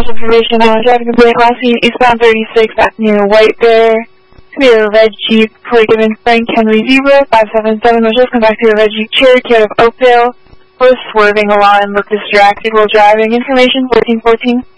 information on traffic complaint last seen eastbound 36 at near White Bear. To be a red Jeep, plate given Frank Henry Zebra, 577, was just come back to a red Jeep Cherokee out of Oakdale. Was swerving along and looked distracted while driving. Information 1414.